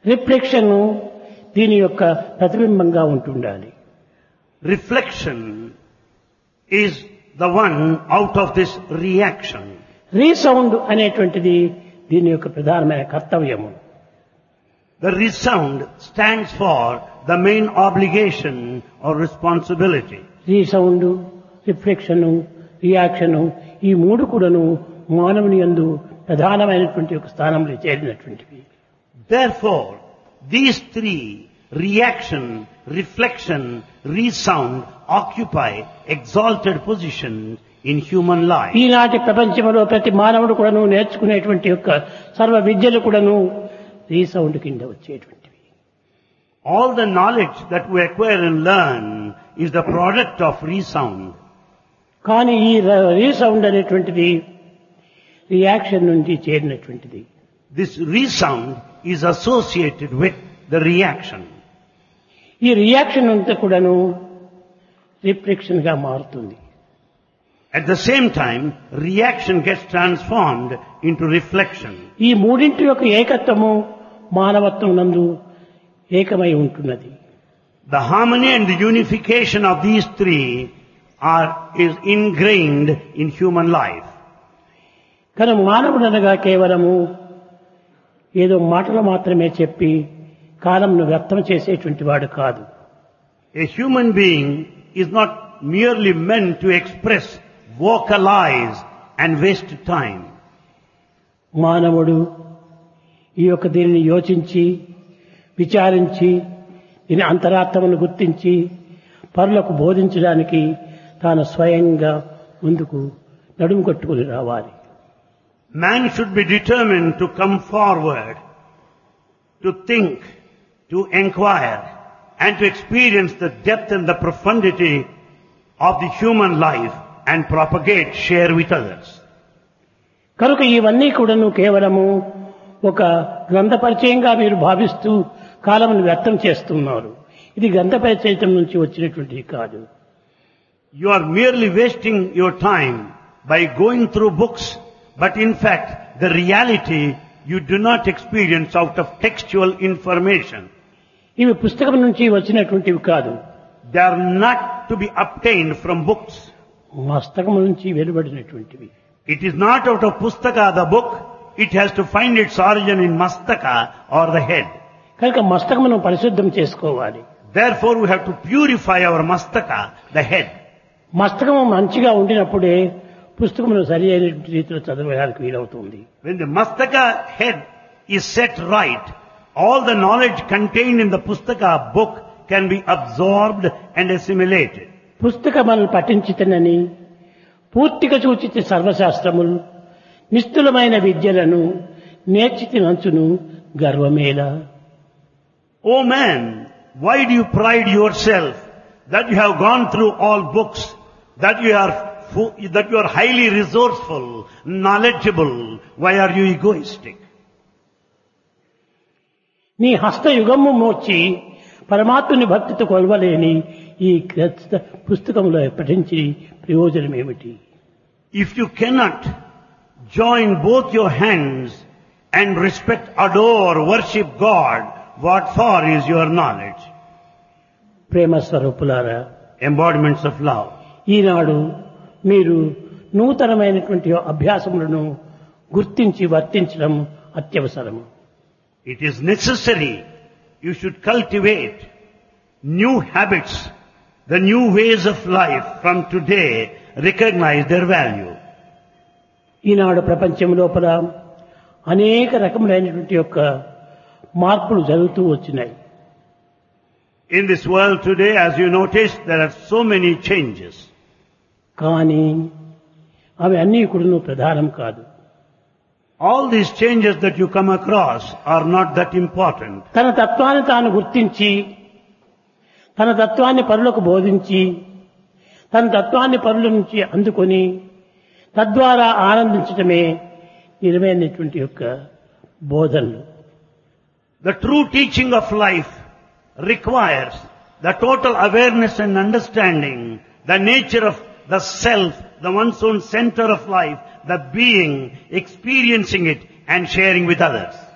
Reflection దీని యొక్క ప్రతిబింబంగా ఉంటుండాలి. Reflection is the one out of this reaction. Resound అనేటువంటిది దీని యొక్క ప్రధానమైన కర్తవ్యము. The resound stands for the main obligation or responsibility. Resound, reflection, reaction ఈ మూడు కూడాను మానవుని యందు ప్రధానమైనటువంటి ఒక స్థానంలో చేరినటువంటివి. Therefore, these three, reaction, reflection, resound, occupy exalted positions in human life. ఈనాటి ప్రపంచంలో ప్రతి మానవుడు కూడాను నేర్చుకునేటువంటి యొక్క సర్వ విద్యలు కూడాను రీసౌండ్ కింద వచ్చేటువంటివి. All the knowledge that we acquire and learn is the product of resound. కానీ ఈ రీసౌండ్ అనేటువంటిది రియాక్షన్ నుంచి చేరినటువంటిది. This resound is associated with the reaction. ఈ రియాక్షన్ అంతా కూడాను రిఫ్లెక్షన్ గా మారుతుంది. At the same time, reaction gets transformed into reflection. ఈ మూడింటి యొక్క ఏకత్వము మానవత్వం నందు ఏకమై ఉంటున్నది. The harmony and the unification of these three is ingrained in human life. కానీ మానవుడు అనగా కేవలము ఏదో మాటలు మాత్రమే చెప్పి కాలంను వ్యర్థం చేసేటువంటి వాడు కాదు. A human being is not merely meant to express, vocalize and waste time. మానవుడు ఈ యొక్క దీనిని యోచించి విచారించి దీని అంతరార్థమును గుర్తించి పరులకు బోధించడానికి తాను స్వయంగా ముందుకు నడుము కట్టుకుని రావాలి. Man should be determined to come forward, to think, to inquire, and to experience the depth and the profundity of the human life and propagate, share with others. కనుక ఇవన్నీ కూడాను కేవలము ఒక గ్రంథ పరిచయంగా మీరు భావిస్తూ కాలమును వ్యర్థం చేస్తున్నారు. ఇది గ్రంథ పరిచయం నుంచి వచ్చినటువంటిది కాదు. You are merely wasting your time by going through books, but in fact, the reality you do not experience out of textual information. ఇవి పుస్తకం నుంచి వచ్చినటువంటివి కాదు. They are not to be obtained from books. మస్తకం నుంచి వెలువడినటువంటివి. It is not out of pustaka, the book. It has to find its origin in mastaka or the head. కనుక మస్తకమును పరిశుద్ధం చేసుకోవాలి. Therefore, we have to purify our mastaka, the head. మస్తకము మంచిగా ఉండినప్పుడే పుస్తకమును సరి అయిన రీతిలో చదవడానికి వీలవుతుంది. When the mastaka head is set right, all the knowledge contained in the pustaka book can be absorbed and assimilated. పుస్తకములను పఠించితనని పూర్తిగా చూచితే సర్వశాస్త్రములు నిస్తులమైన విద్యలను నేర్చితి నంచును గర్వమేలా. O man, why do you pride yourself that you have gone through all books, that you are highly resourceful, knowledgeable? Why are you egoistic? నీ హస్తయుగము మోర్చి పరమాత్ముని భక్తితో కొలవలేని ఈ పుస్తకంలో పఠించి ప్రయోజనం ఏమిటి? If you cannot join both your hands and respect, adore, worship God, what for is your knowledge? ప్రేమ స్వరూపులారా, Embodiments of love. ఈనాడు మీరు నూతనమైనటువంటి అభ్యాసములను గుర్తించి వర్తించడం అత్యవసరము. It is necessary you should cultivate new habits, the new ways of life from today, recognize their value. ఈనాడు ప్రపంచం లోపల అనేక రకములైనటువంటి యొక్క మార్పులు జరుగుతూ వచ్చినాయి. In this world today, as you notice, there are so many changes. కానీ అవి అన్నీ కూడా ప్రధానం కాదు. All these changes that you come across are not that important. తన తత్వాన్ని తాను గుర్తించి తన తత్వాన్ని పరులకు బోధించి తన తత్వాన్ని పరుల నుంచి అందుకొని తద్వారా ఆనందించటమే నిజమైనటువంటి యొక్క బోధనలు. The true teaching of life requires the total awareness and understanding, the nature of the self, the one's own center of life, the being, experiencing it and sharing with others.